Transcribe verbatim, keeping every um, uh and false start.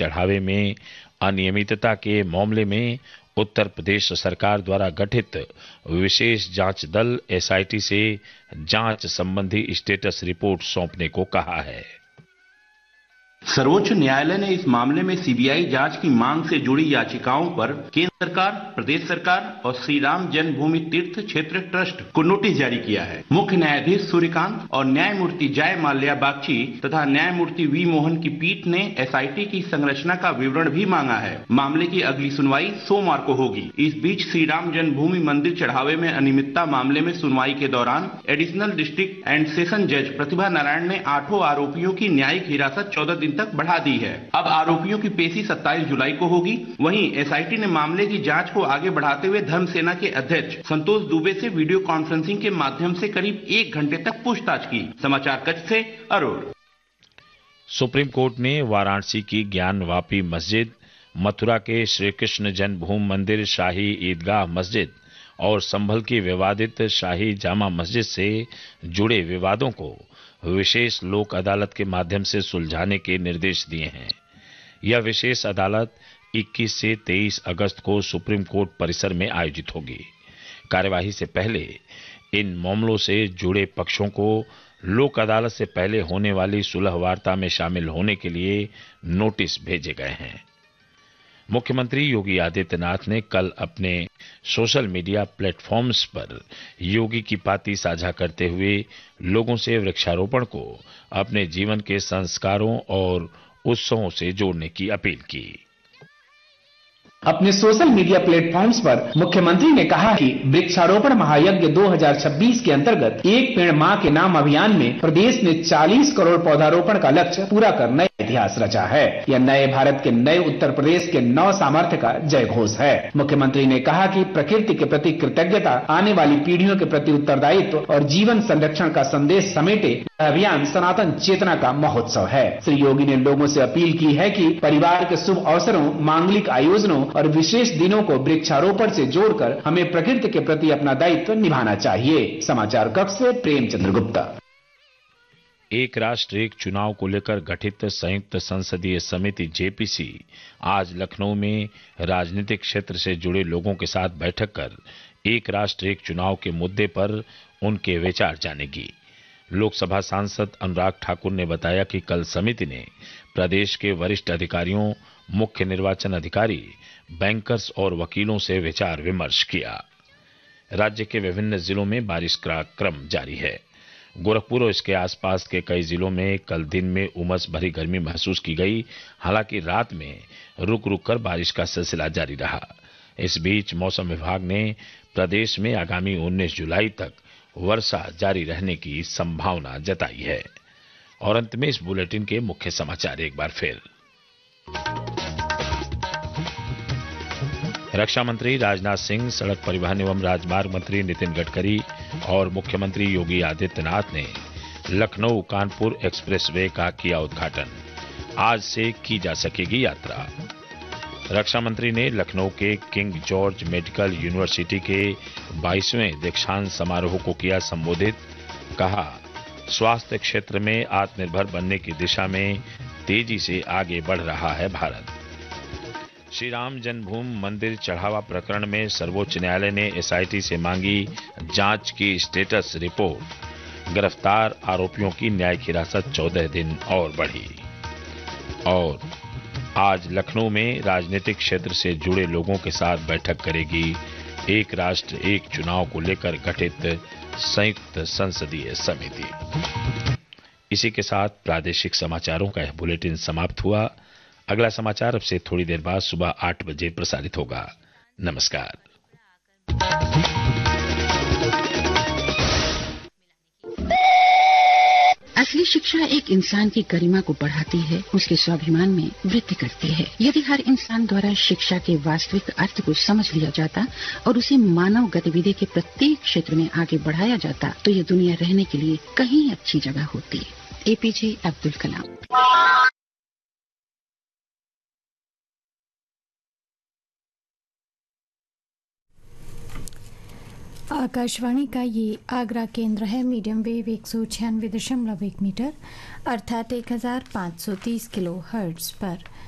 चढ़ावे में अनियमितता के मामले में उत्तर प्रदेश सरकार द्वारा गठित विशेष जांच दल एसआईटी से जांच संबंधी स्टेटस रिपोर्ट सौंपने को कहा है। सर्वोच्च न्यायालय ने इस मामले में सीबीआई जांच की मांग से जुड़ी याचिकाओं पर केंद्र सरकार, प्रदेश सरकार और श्री राम जन्मभूमि तीर्थ क्षेत्र ट्रस्ट को नोटिस जारी किया है। मुख्य न्यायाधीश सूर्यकांत और न्यायमूर्ति जय माल्या बागची तथा न्यायमूर्ति वी मोहन की पीठ ने एसआईटी की संरचना का विवरण भी मांगा है। मामले की अगली सुनवाई सोमवार को होगी। इस बीच श्री राम जन्मभूमि मंदिर चढ़ावे में अनियमितता मामले में सुनवाई के दौरान एडिशनल डिस्ट्रिक्ट एंड सेशन जज प्रतिभा नारायण ने आठों आरोपियों की न्यायिक हिरासत चौदह दिन तक बढ़ा दी है। अब आरोपियों की पेशी सत्ताईस जुलाई को होगी। वहीं एसआईटी ने मामले की जांच को आगे बढ़ाते हुए धर्म सेना के अध्यक्ष संतोष दुबे से वीडियो कॉन्फ्रेंसिंग के माध्यम से करीब एक घंटे तक पूछताछ की। समाचार कक्ष से अरुण। सुप्रीम कोर्ट ने वाराणसी की ज्ञानवापी मस्जिद, मथुरा के श्री कृष्ण जन्मभूमि मंदिर शाही ईदगाह मस्जिद और संभल की विवादित शाही जामा मस्जिद से जुड़े विवादों को विशेष लोक अदालत के माध्यम से सुलझाने के निर्देश दिए हैं। यह विशेष अदालत इक्कीस से तेईस अगस्त को सुप्रीम कोर्ट परिसर में आयोजित होगी। कार्यवाही से पहले इन मामलों से जुड़े पक्षों को लोक अदालत से पहले होने वाली सुलह वार्ता में शामिल होने के लिए नोटिस भेजे गए हैं। मुख्यमंत्री योगी आदित्यनाथ ने कल अपने सोशल मीडिया प्लेटफॉर्म्स पर योगी की पाती साझा करते हुए लोगों से वृक्षारोपण को अपने जीवन के संस्कारों और उत्सवों से जोड़ने की अपील की। अपने सोशल मीडिया प्लेटफॉर्म्स पर मुख्यमंत्री ने कहा कि वृक्षारोपण महायज्ञ दो हज़ार छब्बीस के अंतर्गत एक पेड़ मां के नाम अभियान में प्रदेश ने चालीस करोड़ पौधारोपण का लक्ष्य पूरा कर नया इतिहास रचा है। यह नए भारत के नए उत्तर प्रदेश के नव सामर्थ्य का जय घोष है। मुख्यमंत्री ने कहा कि प्रकृति के प्रति कृतज्ञता, आने वाली पीढ़ियों के प्रति उत्तरदायित्व और जीवन संरक्षण का संदेश समेटे अभियान सनातन चेतना का महोत्सव है। श्री योगी ने लोगों से अपील की है कि परिवार के शुभ अवसरों, मांगलिक आयोजनों और विशेष दिनों को वृक्षारोपण से जोड़कर हमें प्रकृति के प्रति अपना दायित्व निभाना चाहिए। समाचार कक्ष से प्रेमचंद्र गुप्ता। एक राष्ट्र एक चुनाव को लेकर गठित संयुक्त संसदीय समिति जेपीसी आज लखनऊ में राजनीतिक क्षेत्र से जुड़े लोगों के साथ बैठक कर एक राष्ट्र एक चुनाव के मुद्दे पर उनके विचार जानेगी। लोकसभा सांसद अनुराग ठाकुर ने बताया कि कल समिति ने प्रदेश के वरिष्ठ अधिकारियों, मुख्य निर्वाचन अधिकारी, बैंकर्स और वकीलों से विचार विमर्श किया। राज्य के विभिन्न जिलों में बारिश का क्रम जारी है। गोरखपुर और इसके आसपास के कई जिलों में कल दिन में उमस भरी गर्मी महसूस की गई। हालांकि रात में रुक रुक कर बारिश का सिलसिला जारी रहा। इस बीच मौसम विभाग ने प्रदेश में आगामी उन्नीस जुलाई तक वर्षा जारी रहने की संभावना जताई है। और अंत में इस बुलेटिन के मुख्य समाचार एक बार फिर। रक्षा मंत्री राजनाथ सिंह, सड़क परिवहन एवं राजमार्ग मंत्री नितिन गडकरी और मुख्यमंत्री योगी आदित्यनाथ ने लखनऊ कानपुर एक्सप्रेसवे का किया उद्घाटन। आज से की जा सकेगी यात्रा। रक्षा मंत्री ने लखनऊ के किंग जॉर्ज मेडिकल यूनिवर्सिटी के बाईसवें दीक्षांत समारोह को किया संबोधित। कहा, स्वास्थ्य क्षेत्र में आत्मनिर्भर बनने की दिशा में तेजी से आगे बढ़ रहा है भारत। श्री राम जन्मभूमि मंदिर चढ़ावा प्रकरण में सर्वोच्च न्यायालय ने एसआईटी से मांगी जांच की स्टेटस रिपोर्ट। गिरफ्तार आरोपियों की न्यायिक हिरासत चौदह दिन और बढ़ी। और आज लखनऊ में राजनीतिक क्षेत्र से जुड़े लोगों के साथ बैठक करेगी एक राष्ट्र एक चुनाव को लेकर गठित संयुक्त संसदीय समिति। इसी के साथ प्रादेशिक समाचारों का यह बुलेटिन समाप्त हुआ। अगला समाचार अब से थोड़ी देर बाद सुबह आठ बजे प्रसारित होगा। नमस्कार। असली शिक्षा एक इंसान की गरिमा को बढ़ाती है, उसके स्वाभिमान में वृद्धि करती है। यदि हर इंसान द्वारा शिक्षा के वास्तविक अर्थ को समझ लिया जाता और उसे मानव गतिविधि के प्रत्येक क्षेत्र में आगे बढ़ाया जाता तो ये दुनिया रहने के लिए कहीं अच्छी जगह होती। एपीजे अब्दुल कलाम। आकाशवाणी का ये आगरा केंद्र है। मीडियम वेव एक सौ छियानवे दशमलव एक मीटर अर्थात एक हजार पाँच सौ तीस किलो हर्ट्ज पर